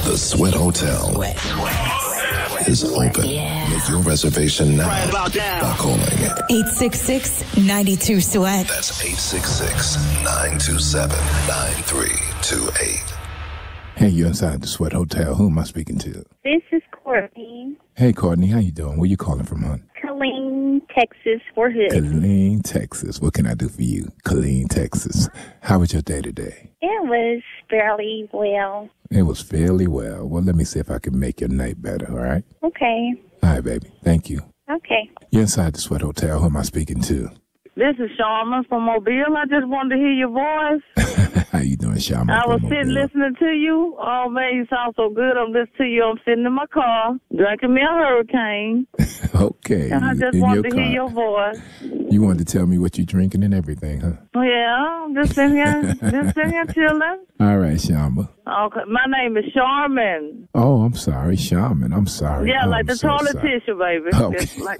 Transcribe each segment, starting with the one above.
The Sweat Hotel is open. Make your reservation now by calling 866-92-SWEAT. That's 866-927-9328. Hey, you're inside the Sweat Hotel. Who am I speaking to? This is Courtney. Hey, Courtney, how you doing? Where you calling from, hon? Killeen, Texas, Fort Hood. Killeen, Texas. What can I do for you? Killeen, Texas. How was your day today? It was fairly well. It was fairly well. Well, let me see if I can make your night better, all right? Okay. All right, baby. Thank you. Okay. You're inside the Sweat Hotel. Who am I speaking to? This is Sharma from Mobile. I just wanted to hear your voice. How you doing, Sharma? I was sitting listening to you. Oh, man, you sound so good. I'm listening to you. I'm sitting in my car, drinking me a hurricane. Okay. And I just wanted to hear your voice. You wanted to tell me what you're drinking and everything, huh? Yeah, I'm just sitting here chilling. All right, Sharma. Okay, my name is Charmin. Oh, I'm sorry, Sharman. I'm sorry. Yeah, oh, like the toilet tissue, baby. Okay. Just like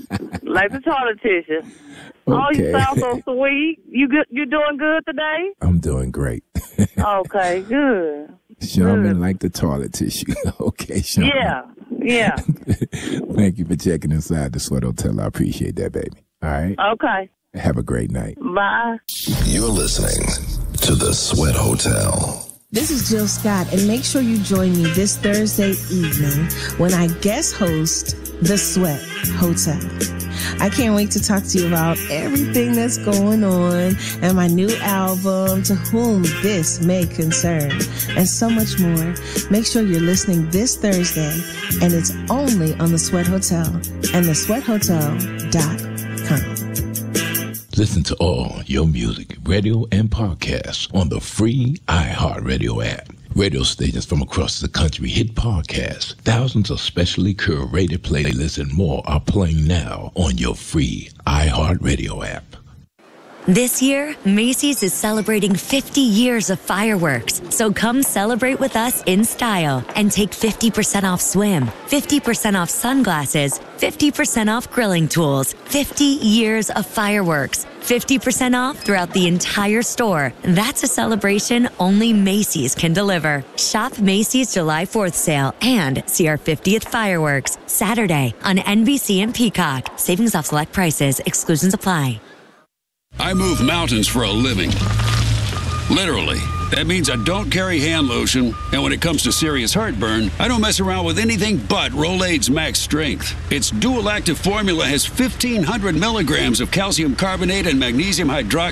the toilet tissue. Okay. Oh, you sound so sweet. You doing good today? I'm doing great. Okay, good. Sharman Good. like the toilet tissue. Okay, Sharman. Yeah. Thank you for checking inside the Sweat Hotel. I appreciate that, baby. All right? Okay. Have a great night. Bye. You're listening to The Sweat Hotel. This is Jill Scott, and make sure you join me this Thursday evening when I guest host The Sweat Hotel. I can't wait to talk to you about everything that's going on and my new album, To Whom This May Concern, and so much more. Make sure you're listening this Thursday, and it's only on The Sweat Hotel and thesweathotel.com. Listen to all your music, radio, and podcasts on the free iHeartRadio app. Radio stations from across the country hit podcasts. Thousands of specially curated playlists and more are playing now on your free iHeartRadio app. This year, Macy's is celebrating 50 years of fireworks. So come celebrate with us in style and take 50% off swim, 50% off sunglasses, 50% off grilling tools, 50 years of fireworks, 50% off throughout the entire store. That's a celebration only Macy's can deliver. Shop Macy's July 4th sale and see our 50th fireworks Saturday on NBC and Peacock. Savings off select prices. Exclusions apply. I move mountains for a living. Literally. That means I don't carry hand lotion, and when it comes to serious heartburn, I don't mess around with anything but Rolaids Max Strength. Its dual active formula has 1,500 milligrams of calcium carbonate and magnesium hydroxide